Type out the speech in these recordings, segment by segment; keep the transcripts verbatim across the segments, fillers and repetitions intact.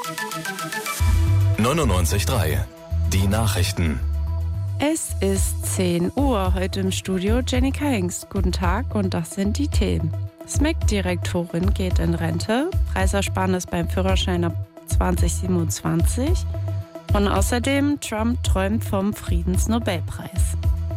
neunundneunzig Komma drei. Die Nachrichten. Es ist zehn Uhr, heute im Studio Jennika Hengst. Guten Tag und das sind die Themen. S M E C-Direktorin geht in Rente, Preisersparnis beim Führerschein ab zwanzig siebenundzwanzig und außerdem Trump träumt vom Friedensnobelpreis.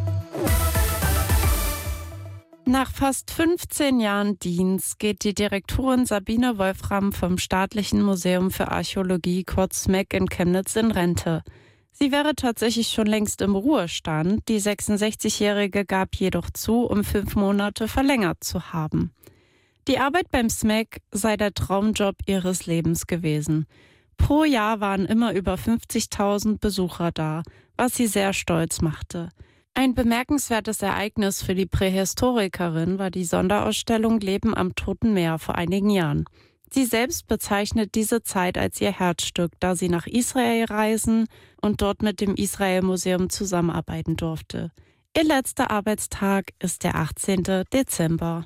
Nach fast fünfzehn Jahren Dienst geht die Direktorin Sabine Wolfram vom Staatlichen Museum für Archäologie, kurz S M E C, in Chemnitz in Rente. Sie wäre tatsächlich schon längst im Ruhestand. Die sechsundsechzigjährige gab jedoch zu, um fünf Monate verlängert zu haben. Die Arbeit beim S M E C sei der Traumjob ihres Lebens gewesen. Pro Jahr waren immer über fünfzigtausend Besucher da, was sie sehr stolz machte. Ein bemerkenswertes Ereignis für die Prähistorikerin war die Sonderausstellung Leben am Toten Meer vor einigen Jahren. Sie selbst bezeichnet diese Zeit als ihr Herzstück, da sie nach Israel reisen und dort mit dem Israel-Museum zusammenarbeiten durfte. Ihr letzter Arbeitstag ist der achtzehnten Dezember.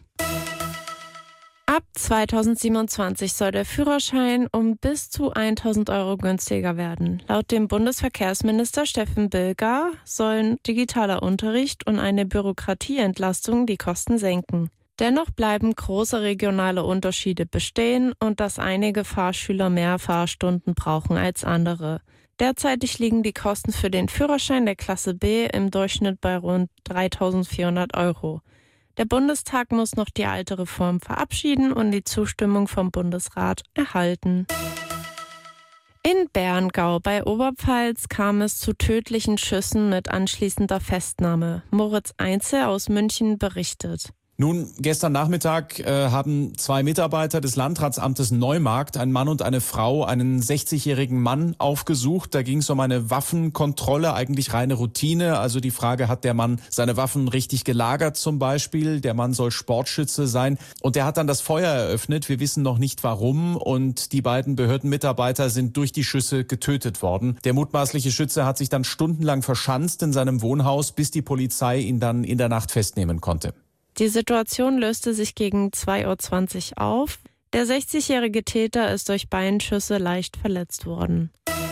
Ab zweitausendsiebenundzwanzig soll der Führerschein um bis zu tausend Euro günstiger werden. Laut dem Bundesverkehrsminister Steffen Bilger sollen digitaler Unterricht und eine Bürokratieentlastung die Kosten senken. Dennoch bleiben große regionale Unterschiede bestehen und dass einige Fahrschüler mehr Fahrstunden brauchen als andere. Derzeitig liegen die Kosten für den Führerschein der Klasse B im Durchschnitt bei rund dreitausendvierhundert Euro. Der Bundestag muss noch die alte Reform verabschieden und die Zustimmung vom Bundesrat erhalten. In Berngau bei Oberpfalz kam es zu tödlichen Schüssen mit anschließender Festnahme. Moritz Einzel aus München berichtet. Nun, gestern Nachmittag äh, haben zwei Mitarbeiter des Landratsamtes Neumarkt, ein Mann und eine Frau, einen sechzigjährigen Mann aufgesucht. Da ging es um eine Waffenkontrolle, eigentlich reine Routine. Also die Frage, hat der Mann seine Waffen richtig gelagert zum Beispiel? Der Mann soll Sportschütze sein. Und der hat dann das Feuer eröffnet. Wir wissen noch nicht warum. Und die beiden Behördenmitarbeiter sind durch die Schüsse getötet worden. Der mutmaßliche Schütze hat sich dann stundenlang verschanzt in seinem Wohnhaus, bis die Polizei ihn dann in der Nacht festnehmen konnte. Die Situation löste sich gegen zwei Uhr zwanzig auf. Der sechzigjährige Täter ist durch Beinschüsse leicht verletzt worden.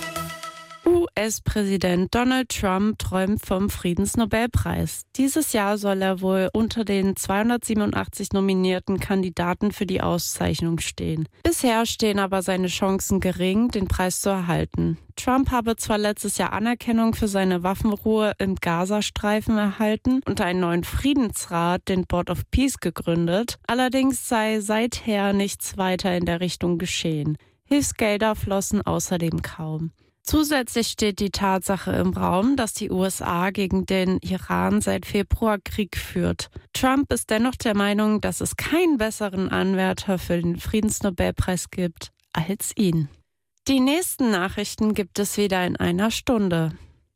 U S-Präsident Donald Trump träumt vom Friedensnobelpreis. Dieses Jahr soll er wohl unter den zweihundertsiebenundachtzig nominierten Kandidaten für die Auszeichnung stehen. Bisher stehen aber seine Chancen gering, den Preis zu erhalten. Trump habe zwar letztes Jahr Anerkennung für seine Waffenruhe im Gazastreifen erhalten und einen neuen Friedensrat, den Board of Peace, gegründet. Allerdings sei seither nichts weiter in der Richtung geschehen. Hilfsgelder flossen außerdem kaum. Zusätzlich steht die Tatsache im Raum, dass die U S A gegen den Iran seit Februar Krieg führt. Trump ist dennoch der Meinung, dass es keinen besseren Anwärter für den Friedensnobelpreis gibt als ihn. Die nächsten Nachrichten gibt es wieder in einer Stunde.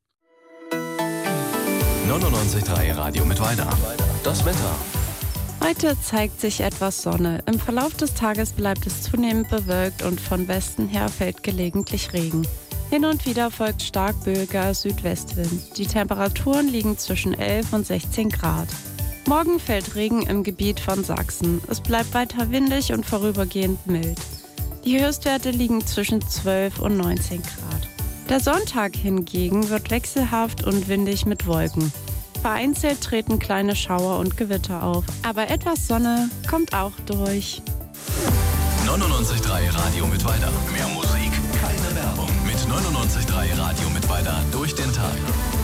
neunundneunzig Komma drei Radio Mittweida. Das Wetter. Heute zeigt sich etwas Sonne. Im Verlauf des Tages bleibt es zunehmend bewölkt und von Westen her fällt gelegentlich Regen. Hin und wieder folgt stark böiger Südwestwind. Die Temperaturen liegen zwischen elf und sechzehn Grad. Morgen fällt Regen im Gebiet von Sachsen. Es bleibt weiter windig und vorübergehend mild. Die Höchstwerte liegen zwischen zwölf und neunzehn Grad. Der Sonntag hingegen wird wechselhaft und windig mit Wolken. Vereinzelt treten kleine Schauer und Gewitter auf. Aber etwas Sonne kommt auch durch. neunundneunzig Komma drei Radio Mittweida. Mehr Musik, keine Werbung. Mit neunundneunzig Komma drei Radio Mittweida durch den Tag.